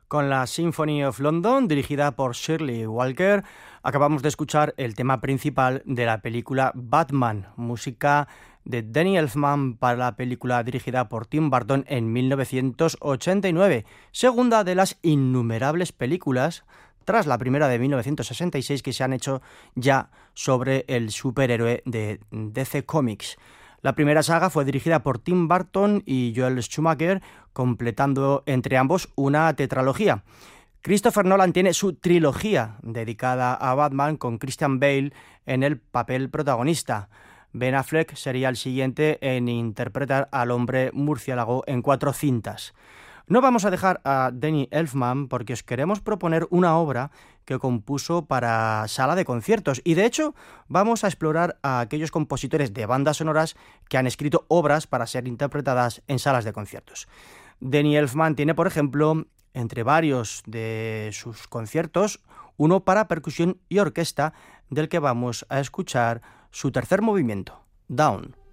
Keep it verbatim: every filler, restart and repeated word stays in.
Con la Symphony of London, dirigida por Shirley Walker, acabamos de escuchar el tema principal de la película Batman, música de Danny Elfman para la película dirigida por Tim Burton en mil novecientos ochenta y nueve, segunda de las innumerables películas, tras la primera de mil novecientos sesenta y seis, que se han hecho ya sobre el superhéroe de D C Comics. La primera saga fue dirigida por Tim Burton y Joel Schumacher, completando entre ambos una tetralogía. Christopher Nolan tiene su trilogía dedicada a Batman, con Christian Bale en el papel protagonista. Ben Affleck sería el siguiente en interpretar al hombre murciélago en cuatro cintas. No vamos a dejar a Danny Elfman porque os queremos proponer una obra que compuso para sala de conciertos, y de hecho vamos a explorar a aquellos compositores de bandas sonoras que han escrito obras para ser interpretadas en salas de conciertos. Danny Elfman tiene, por ejemplo, entre varios de sus conciertos, uno para percusión y orquesta, del que vamos a escuchar su tercer movimiento, Down.